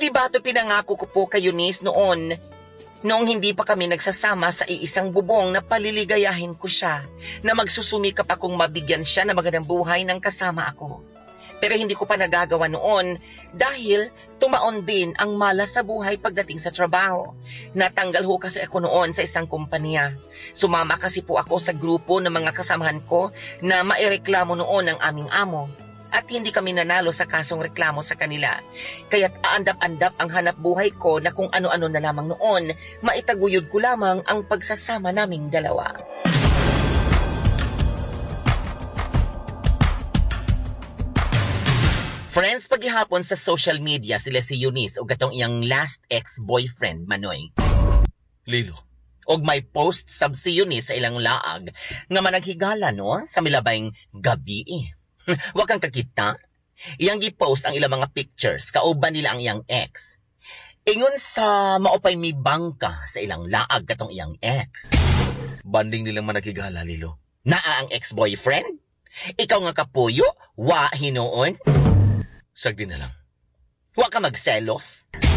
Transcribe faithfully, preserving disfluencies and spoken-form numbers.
di ba ito pinangako ko po kay Eunice noon, noong hindi pa kami nagsasama sa iisang bubong na paliligayahin ko siya, na magsusumikap akong mabigyan siya ng magandang buhay ng kasama ako. Pero hindi ko pa nagagawa noon dahil tumaon din ang malas sa buhay pagdating sa trabaho. Natanggal ho kasi ako noon sa isang kumpanya. Sumama kasi po ako sa grupo ng mga kasamahan ko na maireklamo noon ng aming amo. At hindi kami nanalo sa kasong reklamo sa kanila. Kaya't aandap-andap ang hanap buhay ko na kung ano-ano na lamang noon, maitaguyod ko lamang ang pagsasama naming dalawa. Friends, paghihapon sa social media sila si Eunice o gatong iyang last ex-boyfriend, Manoy. Lilo. Og may post sab si Eunice sa ilang laag nga managhigala no sa milabayng gabi. Wa kang kakita? Iyang gi-post ang ilang mga pictures kauban nila ang iyang ex. Ingon sa maupay mi bangka sa ilang laag katong iyang ex. Banding nilang managhigala, Lilo. Naa ang ex-boyfriend? Ikaw nga kapuyo? Wa hinoon? Sagdi na lang. Wa ka magselos?